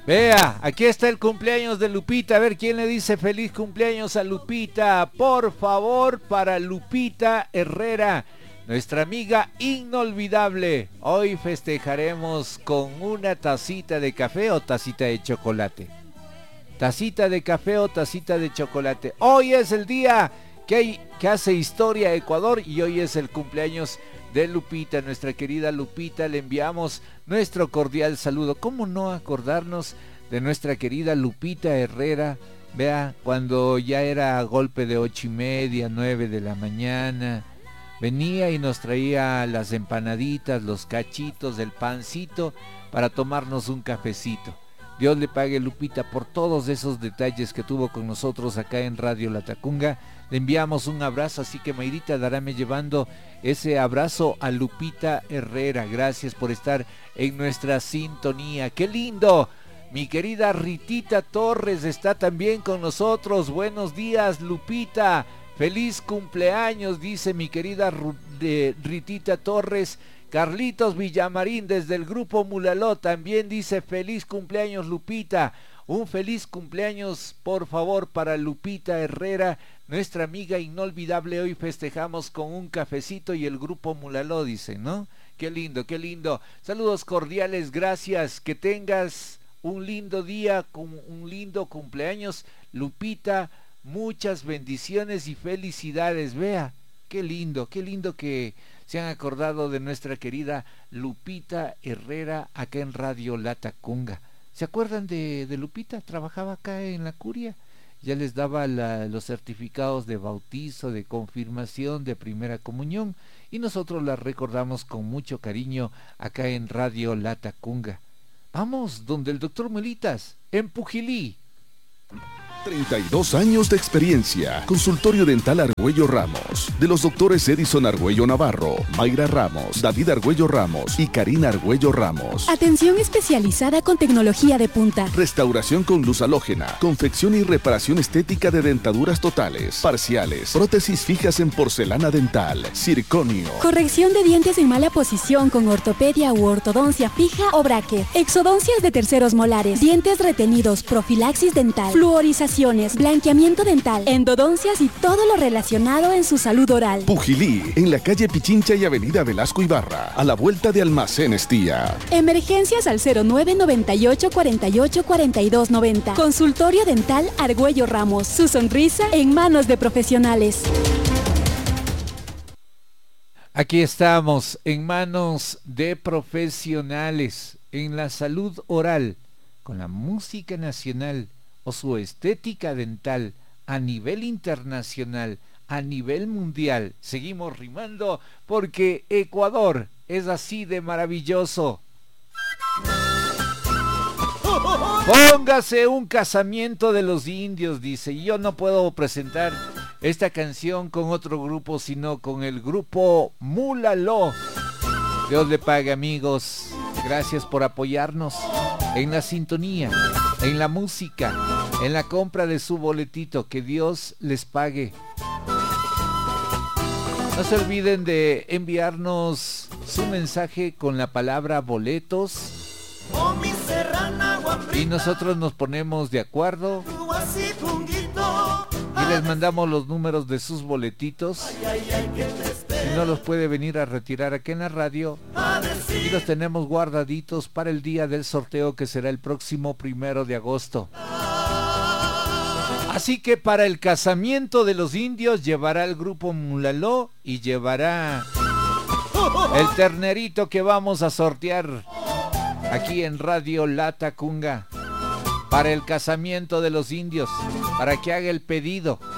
Vea, aquí está el cumpleaños de Lupita. A ver quién le dice feliz cumpleaños a Lupita. Por favor, para Lupita Herrera, nuestra amiga inolvidable. Hoy festejaremos con una tacita de café o tacita de chocolate. Tacita de café o tacita de chocolate. Hoy es el día que hace historia Ecuador y hoy es el cumpleaños de Lupita, nuestra querida Lupita. Le enviamos nuestro cordial saludo. ¿Cómo no acordarnos de nuestra querida Lupita Herrera? Vea, cuando ya era golpe de 8:30, 9 de la mañana, venía y nos traía las empanaditas, los cachitos, el pancito para tomarnos un cafecito. Dios le pague, Lupita, por todos esos detalles que tuvo con nosotros acá en Radio Latacunga. Le enviamos un abrazo, así que Mayrita Darame llevando ese abrazo a Lupita Herrera. Gracias por estar en nuestra sintonía. ¡Qué lindo! Mi querida Ritita Torres está también con nosotros. Buenos días, Lupita. Feliz cumpleaños, dice mi querida Ritita Torres. Carlitos Villamarín desde el grupo Mulaló también dice feliz cumpleaños, Lupita. Un feliz cumpleaños, por favor, para Lupita Herrera, nuestra amiga inolvidable. Hoy festejamos con un cafecito y el grupo Mulaló, dice, ¿no? Qué lindo, qué lindo. Saludos cordiales, gracias. Que tengas un lindo día, un lindo cumpleaños, Lupita. Muchas bendiciones y felicidades. Vea, qué lindo que se han acordado de nuestra querida Lupita Herrera acá en Radio Latacunga. ¿Se acuerdan de Lupita? Trabajaba acá en la curia. Ya les daba los certificados de bautizo, de confirmación, de primera comunión. Y nosotros la recordamos con mucho cariño acá en Radio Latacunga. Vamos, donde el doctor Muelitas, en Pujilí. 32 años de experiencia. Consultorio Dental Argüello Ramos. De los doctores Edison Argüello Navarro, Mayra Ramos, David Argüello Ramos y Karina Argüello Ramos. Atención especializada con tecnología de punta. Restauración con luz halógena. Confección y reparación estética de dentaduras totales, parciales. Prótesis fijas en porcelana dental. Circonio. Corrección de dientes en mala posición con ortopedia u ortodoncia fija o bracket. Exodoncias de terceros molares. Dientes retenidos. Profilaxis dental. Fluorización. Blanqueamiento dental, endodoncias y todo lo relacionado en su salud oral. Pujilí, en la calle Pichincha y avenida Velasco Ibarra, a la vuelta de Almacenes Tía. Emergencias al 0998 48 42 90. Consultorio Dental Argüello Ramos. Su sonrisa en manos de profesionales. Aquí estamos, en manos de profesionales, en la salud oral, con la música nacional o su estética dental a nivel internacional, a nivel mundial. Seguimos rimando porque Ecuador es así de maravilloso. Póngase un casamiento de los indios, dice. Yo no puedo presentar esta canción con otro grupo, sino con el grupo Mulaló. Dios le pague, amigos. Gracias por apoyarnos en la sintonía, en la música, en la compra de su boletito. Que Dios les pague. No se olviden de enviarnos su mensaje con la palabra boletos y nosotros nos ponemos de acuerdo y les mandamos los números de sus boletitos. Si no, los puede venir a retirar aquí en la radio y los tenemos guardaditos para el día del sorteo, que será el próximo 1 de agosto. Así que para el casamiento de los indios llevará el grupo Mulaló y llevará el ternerito que vamos a sortear aquí en Radio Latacunga. Para el casamiento de los indios, para que haga el pedido.